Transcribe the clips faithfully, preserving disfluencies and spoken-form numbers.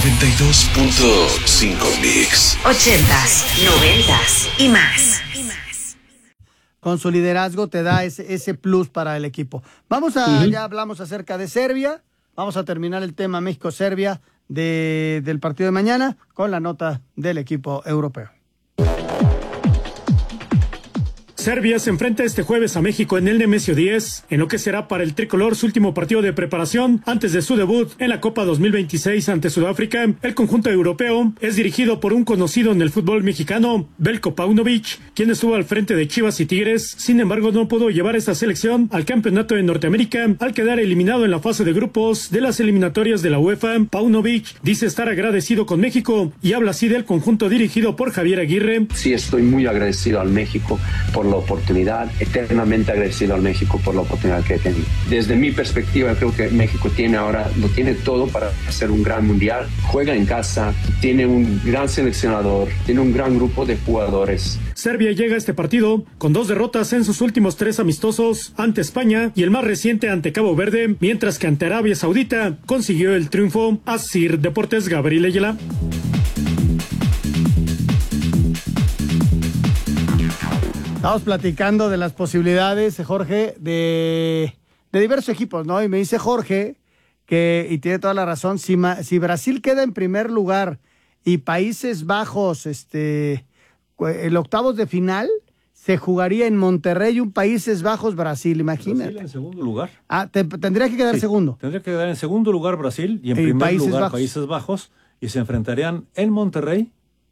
noventa y dos punto cinco Mix. Ochentas, noventas y más. Con su liderazgo te da ese, ese plus para el equipo. Vamos a, uh-huh. ya hablamos acerca de Serbia. Vamos a terminar el tema México-Serbia de, del partido de mañana con la nota del equipo europeo. Serbia se enfrenta este jueves a México en el Nemesio diez, en lo que será para el tricolor su último partido de preparación antes de su debut en la Copa dos mil veintiséis ante Sudáfrica. El conjunto europeo es dirigido por un conocido en el fútbol mexicano, Veljko Paunovic, quien estuvo al frente de Chivas y Tigres. Sin embargo, no pudo llevar esta selección al campeonato de Norteamérica al quedar eliminado en la fase de grupos de las eliminatorias de la UEFA. Paunovic dice estar agradecido con México y habla así del conjunto dirigido por Javier Aguirre. Sí, estoy muy agradecido al México por la oportunidad, eternamente agradecido al México por la oportunidad que he tenido. Desde mi perspectiva, creo que México tiene ahora, lo tiene todo para hacer un gran mundial. Juega en casa, tiene un gran seleccionador, tiene un gran grupo de jugadores. Serbia llega a este partido con dos derrotas en sus últimos tres amistosos ante España y el más reciente ante Cabo Verde, mientras que ante Arabia Saudita consiguió el triunfo. Asir Deportes, Gabriel Ayala. Estamos platicando de las posibilidades, Jorge, de, de diversos equipos, ¿no? Y me dice Jorge que, y tiene toda la razón, si, si Brasil queda en primer lugar y Países Bajos, este, el octavos de final, se jugaría en Monterrey, un Países Bajos, Brasil, imagínate. Brasil en segundo lugar. Ah, te, tendría que quedar sí, segundo. Tendría que quedar en segundo lugar Brasil y en y primer Países lugar Bajos. Países Bajos, y se enfrentarían en Monterrey.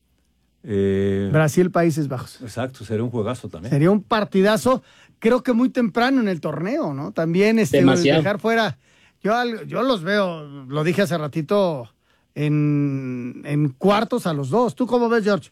Eh, Brasil, Países Bajos. Exacto, sería un juegazo también. Sería un partidazo, creo que muy temprano en el torneo, ¿no? También este, dejar fuera, yo, yo los veo, lo dije hace ratito, en, en cuartos a los dos. ¿Tú cómo ves, George?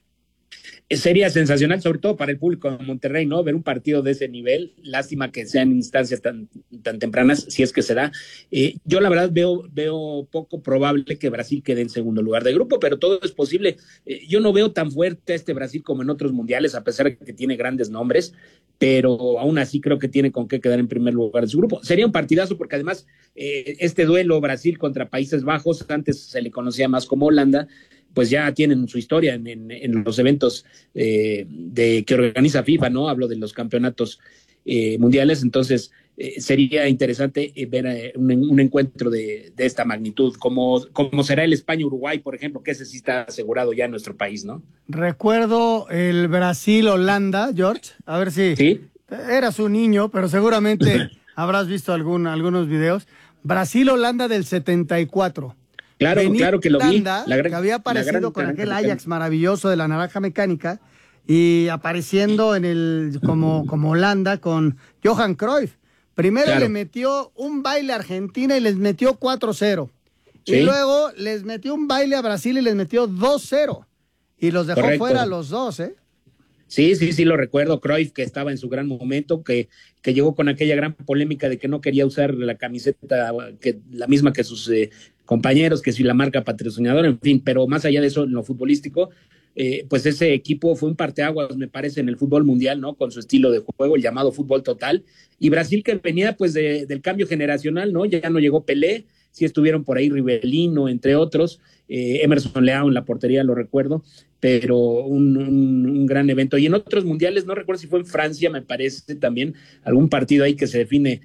Sería sensacional, sobre todo para el público de Monterrey, ¿no? Ver un partido de ese nivel. Lástima que sean instancias tan, tan tempranas, si es que se da. Eh, yo la verdad veo, veo poco probable que Brasil quede en segundo lugar de grupo, pero todo es posible. Eh, yo no veo tan fuerte a este Brasil como en otros mundiales, a pesar de que tiene grandes nombres, pero aún así creo que tiene con qué quedar en primer lugar de su grupo. Sería un partidazo porque además eh, este duelo Brasil contra Países Bajos, antes se le conocía más como Holanda, pues ya tienen su historia en, en, en los eventos eh, de que organiza FIFA, ¿no? Hablo de los campeonatos eh, mundiales, entonces eh, sería interesante eh, ver eh, un, un encuentro de, de esta magnitud, como, como será el España-Uruguay, por ejemplo, que ese sí está asegurado ya en nuestro país, ¿no? Recuerdo el Brasil-Holanda, George, a ver si ¿sí? Eras un niño, pero seguramente habrás visto algún, algunos videos. Brasil-Holanda del setenta y cuatro. Claro, Benito claro que lo vi. Holanda, la gran, que había aparecido gran, con gran, aquel gran, Ajax maravilloso de la naranja mecánica y apareciendo en el como, como Holanda con Johan Cruyff. Primero claro. le metió un baile a Argentina y les metió cuatro cero. ¿Sí? Y luego les metió un baile a Brasil y les metió dos cero. Y los dejó Correcto. fuera los dos, ¿eh? Sí, sí, sí, lo recuerdo. Cruyff, que estaba en su gran momento, que, que llegó con aquella gran polémica de que no quería usar la camiseta, que la misma que sus eh, compañeros, que si la marca patrocinadora, en fin, pero más allá de eso, en lo futbolístico, eh, pues ese equipo fue un parteaguas, me parece, en el fútbol mundial, ¿no? Con su estilo de juego, el llamado fútbol total. Y Brasil, que venía, pues, de, del cambio generacional, ¿no? Ya no llegó Pelé, sí estuvieron por ahí Rivelino, entre otros, eh, Emerson Leao en la portería, lo recuerdo, pero un, un, un gran evento. Y en otros mundiales, no recuerdo si fue en Francia, me parece también, algún partido ahí que se define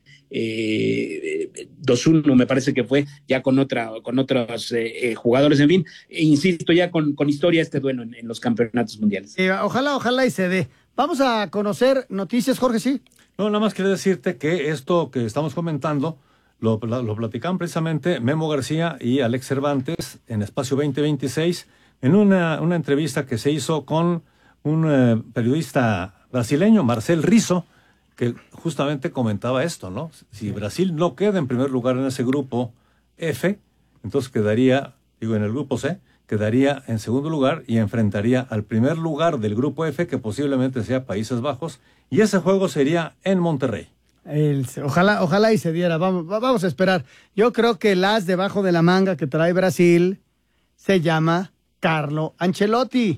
eh, dos uno, me parece que fue, ya con otra con otros eh, eh, jugadores, en fin, e insisto, ya con, con historia este duelo en, en los campeonatos mundiales. Eh, ojalá, ojalá y se dé. Vamos a conocer noticias, Jorge, ¿sí? No, nada más quería decirte que esto que estamos comentando Lo, lo platicaban precisamente Memo García y Alex Cervantes en Espacio veinte veintiséis en una, una entrevista que se hizo con un eh, periodista brasileño, Marcel Rizzo, que justamente comentaba esto, ¿no? Si Brasil no queda en primer lugar en ese grupo F, entonces quedaría, digo, en el grupo C, quedaría en segundo lugar y enfrentaría al primer lugar del grupo F, que posiblemente sea Países Bajos, y ese juego sería en Monterrey. El, ojalá, ojalá y se diera, vamos, vamos a esperar. Yo creo que el as debajo de la manga que trae Brasil se llama Carlo Ancelotti.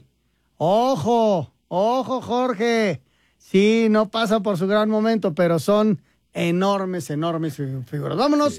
Ojo, ojo, Jorge. Sí, no pasa por su gran momento, pero son enormes, enormes figuras. Vámonos. Sí.